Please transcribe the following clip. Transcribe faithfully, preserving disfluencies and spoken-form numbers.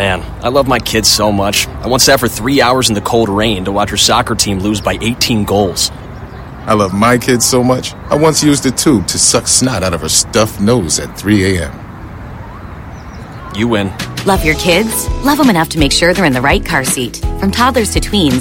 Man, I love my kids so much. I once sat for three hours in the cold rain to watch her soccer team lose by eighteen goals. I love my kids so much, I once used a tube to suck snot out of her stuffed nose at three a.m. You win. Love your kids? Love them enough to make sure they're in the right car seat. From toddlers to tweens,